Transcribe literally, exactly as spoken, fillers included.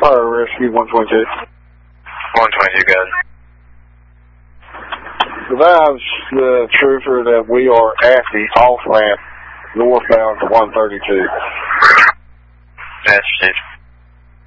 Fire rescue one twenty-two. one twenty-two, guys. Advise the trooper that we are at the off ramp northbound to one thirty-two. That's it.